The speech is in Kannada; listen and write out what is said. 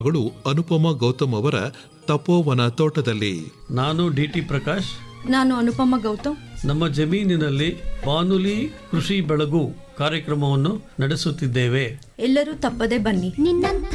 ಮಗಳು ಅನುಪಮಾ ಗೌತಮ್ ಅವರ ತಪೋವನ ತೋಟದಲ್ಲಿ. ನಾನು ಡಿ.ಟಿ. ಪ್ರಕಾಶ್. ನಾನು ಅನುಪಮಾ ಗೌತಮ್. ನಮ್ಮ ಜಮೀನಿನಲ್ಲಿ ಬಾನುಲಿ ಕೃಷಿ ಬೆಳಗು ಕಾರ್ಯಕ್ರಮವನ್ನು ನಡೆಸುತ್ತಿದ್ದೇವೆ. ಎಲ್ಲರೂ ತಪ್ಪದೆ ಬನ್ನಿ. ನಿನ್ನಂಥ